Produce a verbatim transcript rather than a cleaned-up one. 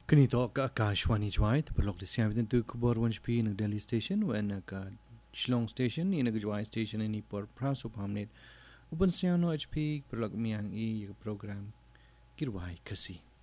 Kini to ka Akashwani Jwai, the Perlok the Siam within two Kubor Wanch P in Delhi station, when a Shlong station in a Jwai station in Ipor Praso Pamnet, Open Siano H P, Perlok Miang E program, Kirwai Kasi.